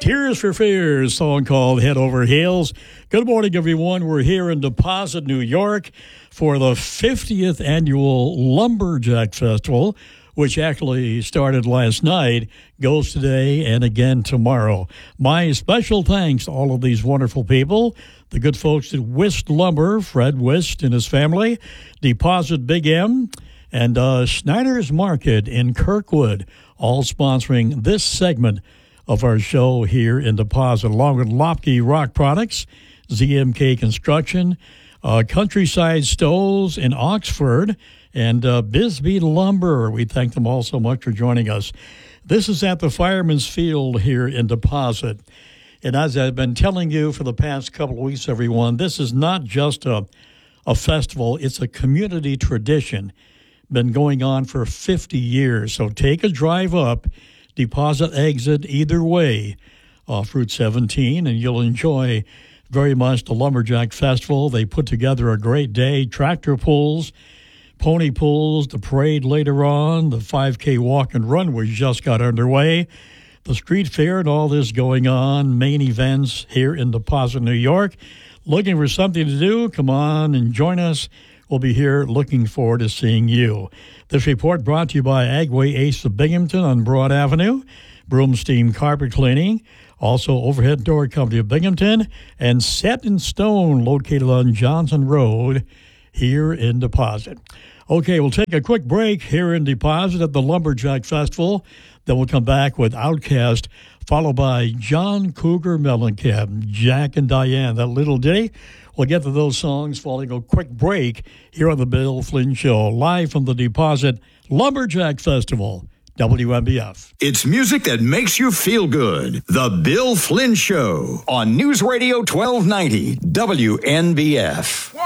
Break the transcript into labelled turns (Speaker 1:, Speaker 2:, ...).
Speaker 1: Tears for Fears song called Head Over Heels. Good morning, everyone. We're here in Deposit, New York for the 50th annual Lumberjack Festival, which actually started last night, goes today and again tomorrow. My special thanks to all of these wonderful people, the good folks at Wist Lumber, Fred Wist and his family, Deposit Big M, and Schneider's Market in Kirkwood, all sponsoring this segment of our show here in Deposit, along with Lopke Rock Products, ZMK Construction, Countryside Stoves in Oxford, and Bisbee Lumber. We thank them all so much for joining us. This is at the Fireman's Field here in Deposit. And as I've been telling you for the past couple of weeks, everyone, this is not just a festival. It's a community tradition. Been going on for 50 years. So take a drive up, Deposit exit either way off Route 17, and you'll enjoy very much the Lumberjack Festival. They put together a great day, tractor pulls, pony pulls, the parade later on, the 5K walk and run which just got underway, the street fair and all this going on, main events here in Deposit, New York. Looking for something to do? Come on and join us. We'll be here looking forward to seeing you. This report brought to you by Agway Ace of Binghamton on Broad Avenue, Broomstein Carpet Cleaning, also Overhead Door Company of Binghamton, and Set in Stone located on Johnson Road here in Deposit. Okay, we'll take a quick break here in Deposit at the Lumberjack Festival. Then we'll come back with Outcast, followed by John Cougar Mellencamp, Jack and Diane, that little ditty. We'll get to those songs following a quick break here on the Bill Flynn Show, live from the Deposit Lumberjack Festival, WNBF.
Speaker 2: It's music that makes you feel good. The Bill Flynn Show on News Radio 1290, WNBF.